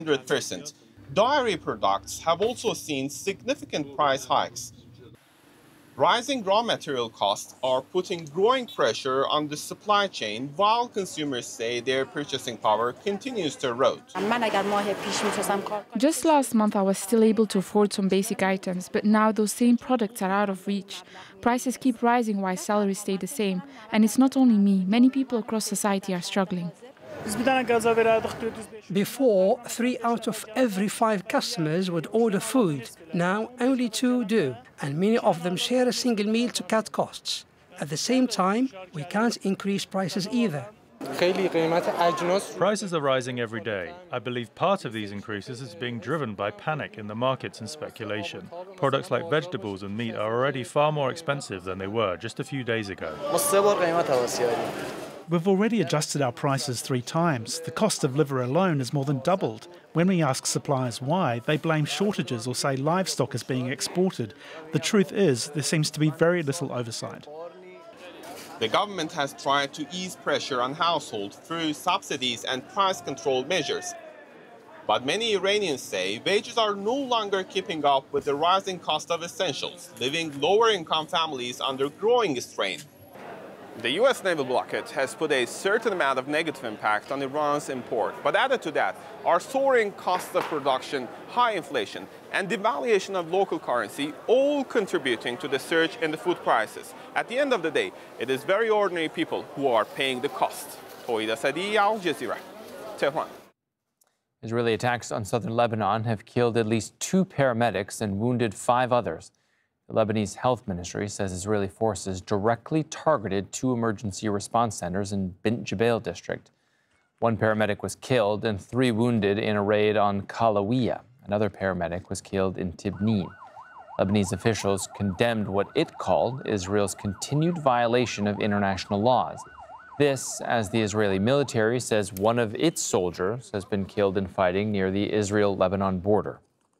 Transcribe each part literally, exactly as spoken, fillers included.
hundred percent. Dairy products have also seen significant price hikes. Rising raw material costs are putting growing pressure on the supply chain, while consumers say their purchasing power continues to erode. Just last month, I was still able to afford some basic items, but now those same products are out of reach. Prices keep rising while salaries stay the same. And it's not only me, many people across society are struggling. Before, three out of every five customers would order food. Now, only two do, and many of them share a single meal to cut costs. At the same time, we can't increase prices either. Prices are rising every day. I believe part of these increases is being driven by panic in the markets and speculation. Products like vegetables and meat are already far more expensive than they were just a few days ago. We've already adjusted our prices three times. The cost of liver alone has more than doubled. When we ask suppliers why, they blame shortages or say livestock is being exported. The truth is, there seems to be very little oversight. The government has tried to ease pressure on households through subsidies and price control measures. But many Iranians say wages are no longer keeping up with the rising cost of essentials, leaving lower-income families under growing strain. The U S naval blockade has put a certain amount of negative impact on Iran's import. But added to that are soaring costs of production, high inflation, and devaluation of local currency, all contributing to the surge in the food prices. At the end of the day, it is very ordinary people who are paying the cost. Tawhid Asadi, Al Jazeera, Tehran. Israeli attacks on southern Lebanon have killed at least two paramedics and wounded five others. The Lebanese Health Ministry says Israeli forces directly targeted two emergency response centers in Bint Jbeil district. One paramedic was killed and three wounded in a raid on Kalawiya. Another paramedic was killed in Tibnin. Lebanese officials condemned what it called Israel's continued violation of international laws. This, as the Israeli military says one of its soldiers has been killed in fighting near the Israel-Lebanon border.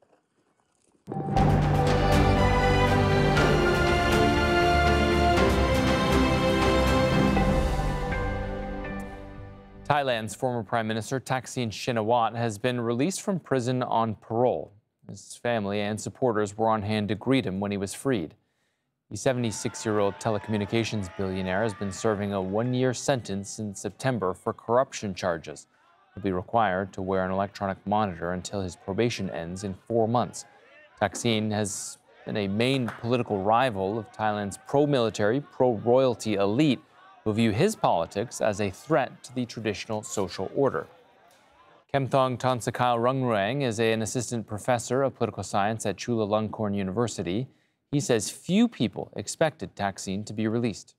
Thailand's former Prime Minister Thaksin Shinawatra has been released from prison on parole. His family and supporters were on hand to greet him when he was freed. The seventy-six-year-old telecommunications billionaire has been serving a one-year sentence in September for corruption charges. He'll be required to wear an electronic monitor until his probation ends in four months. Thaksin has been a main political rival of Thailand's pro-military, pro-royalty elite, who view his politics as a threat to the traditional social order. Kemthong Tonsakal Rungruang is an assistant professor of political science at Chulalongkorn University. He says few people expected Thaksin to be released.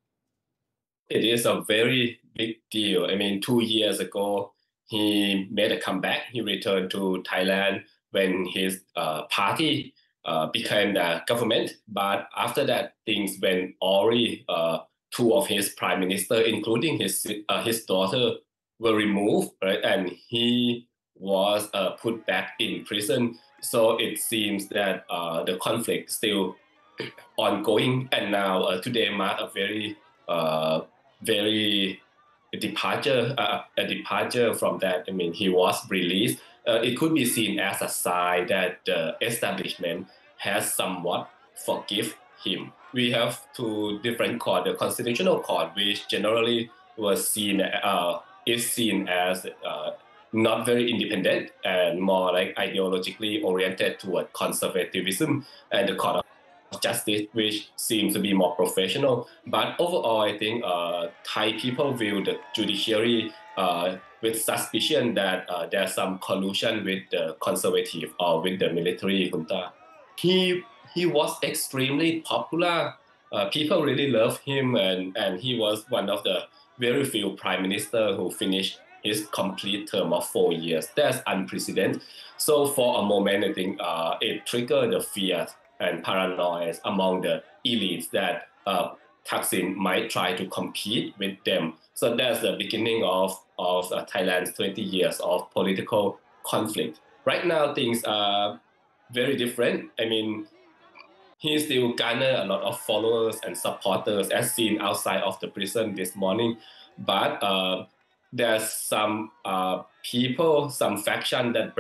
It is a very big deal. I mean, two years ago, he made a comeback. He returned to Thailand when his uh, party uh, became the government. But after that, things went awry. Uh, Two of his prime minister, including his uh, his daughter, were removed, right? And he was uh, put back in prison. So it seems that uh, the conflict still ongoing. And now uh, today marked a very, uh, very departure, uh, a departure from that. I mean, he was released. Uh, it could be seen as a sign that the establishment has somewhat forgive him. We have two different courts, the Constitutional Court, which generally was seen uh, is seen as uh, not very independent and more like ideologically oriented toward conservatism, and the Court of Justice, which seems to be more professional. But overall, I think uh, Thai people view the judiciary uh, with suspicion that uh, there's some collusion with the conservative or with the military junta. He He was extremely popular. Uh, people really loved him, and, and he was one of the very few prime ministers who finished his complete term of four years. That's unprecedented. So for a moment, I think uh, it triggered the fear and paranoia among the elites that uh, Thaksin might try to compete with them. So that's the beginning of, of uh, Thailand's twenty years of political conflict. Right now, things are very different. I mean, he still garnered a lot of followers and supporters as seen outside of the prison this morning. But uh, there's some uh, people, some faction that